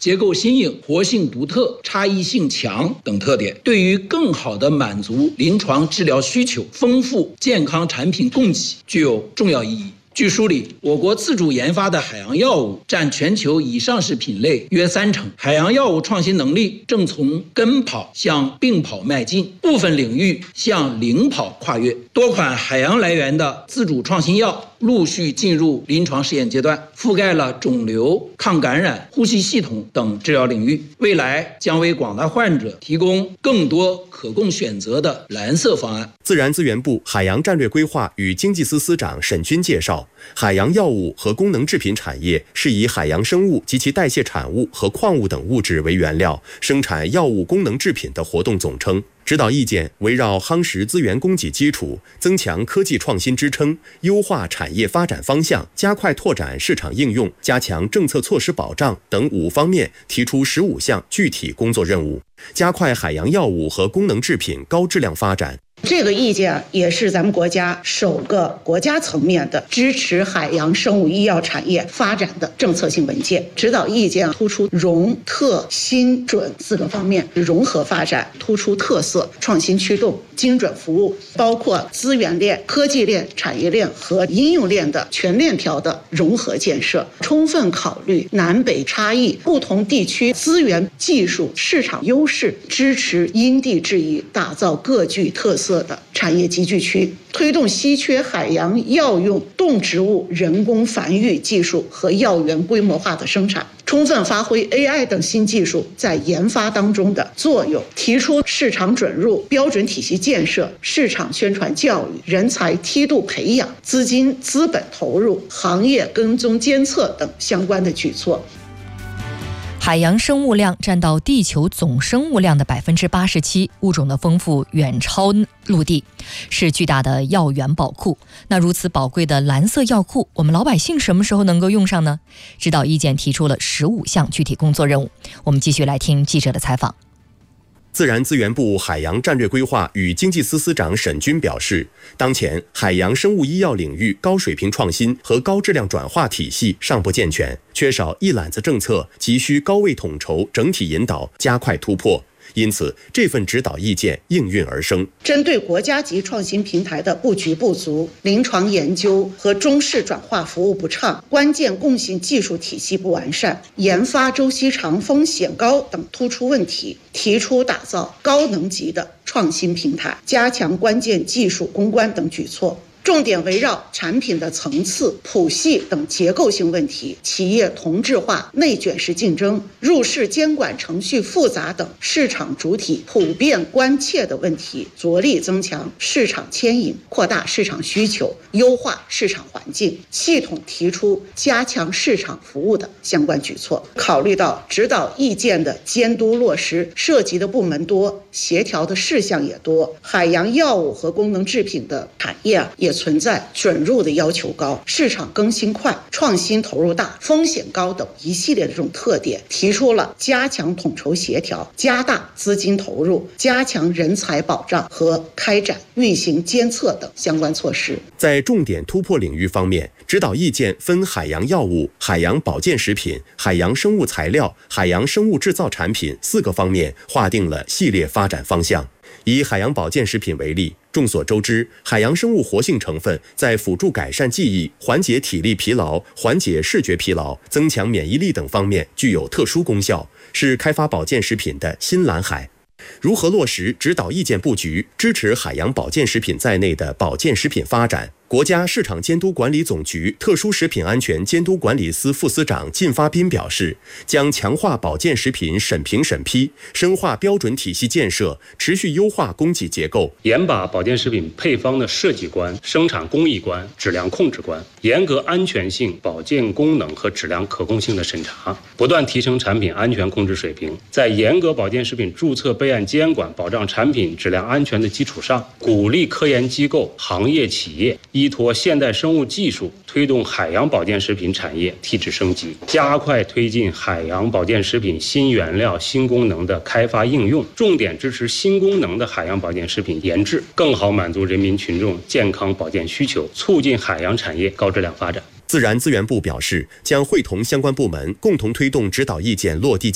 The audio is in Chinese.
结构新颖、活性独特、差异性强等特点，对于更好地满足临床治疗需求、丰富健康产品供给具有重要意义。据梳理，我国自主研发的海洋药物占全球已上市品类约30%，海洋药物创新能力正从跟跑向并跑迈进，部分领域向领跑跨越。多款海洋来源的自主创新药陆续进入临床试验阶段，覆盖了肿瘤、抗感染、呼吸系统等治疗领域，未来将为广大患者提供更多可供选择的蓝色方案。 自然资源部海洋战略规划与经济司司长沈军介绍，海洋药物和功能制品产业是以海洋生物及其代谢产物和矿物等物质为原料，生产药物功能制品的活动总称。指导意见围绕夯实资源供给基础、增强科技创新支撑、优化产业发展方向、加快拓展市场应用、加强政策措施保障等5方面提出15项具体工作任务，加快海洋药物和功能制品高质量发展。 这个意见也是咱们国家首个国家层面的支持海洋生物医药产业发展的政策性文件。指导意见突出融、特、新、准4个方面，融合发展，突出特色、创新驱动、精准服务，包括资源链、科技链、产业链和应用链的全链条的融合建设，充分考虑南北差异、不同地区资源、技术、市场优势，支持因地制宜，打造各具特色的产业集聚区，推动稀缺海洋药用动植物人工繁育技术和药源规模化的生产，充分发挥 AI 等新技术在研发当中的作用，提出市场准入、标准体系建设、市场宣传教育、人才梯度培养、资金资本投入、行业跟踪监测等相关的举措。 海洋生物量占到地球总生物量的87%，物种的丰富远超陆地，是巨大的药源宝库。那如此宝贵的蓝色药库，我们老百姓什么时候能够用上呢？指导意见提出了15项具体工作任务。我们继续来听记者的采访。 自然资源部海洋战略规划与经济司司长沈军表示，当前海洋生物医药领域高水平创新和高质量转化体系尚不健全，缺少一揽子政策，急需高位统筹、整体引导，加快突破。因此，这份指导意见应运而生。 针对国家级创新平台的布局不足、临床研究和中试转化服务不畅、关键共性技术体系不完善、研发周期长、风险高等突出问题，提出打造高能级的创新平台，加强关键技术攻关等举措。重点围绕产品的层次、谱系等结构性问题，企业同质化、内卷式竞争、入市监管程序复杂等市场主体普遍关切的问题，着力增强市场牵引，扩大市场需求，优化市场环境，系统提出加强市场服务的相关举措。考虑到指导意见的监督落实涉及的部门多，协调的事项也多，海洋药物和功能制品的产业也存在准入的要求高、市场更新快、创新投入大、风险高等一系列的这种特点，提出了加强统筹协调、加大资金投入、加强人才保障和开展运行监测等相关措施。 在重点突破领域方面，指导意见分海洋药物、海洋保健食品、海洋生物材料、海洋生物制造产品4个方面划定了系列发展方向。以海洋保健食品为例，众所周知，海洋生物活性成分在辅助改善记忆、缓解体力疲劳、缓解视觉疲劳、增强免疫力等方面具有特殊功效，是开发保健食品的新蓝海。如何落实指导意见布局，支持海洋保健食品在内的保健食品发展？国家市场监督管理总局特殊食品安全监督管理司副司长靳发斌表示，将强化保健食品审评审批，深化标准体系建设，持续优化供给结构， 严把保健食品配方的设计关、生产工艺关、质量控制关，严格安全性、保健功能和质量可控性的审查，不断提升产品安全控制水平。在严格保健食品注册备案监管、保障产品质量安全的基础上，鼓励科研机构、行业企业依托现代生物技术，推动海洋保健食品产业提质升级，加快推进海洋保健食品新原料、新功能的开发应用，重点支持新功能的海洋保健食品研制，更好满足人民群众健康保健需求，促进海洋产业高质量发展。 自然资源部表示，将会同相关部门共同推动指导意见落地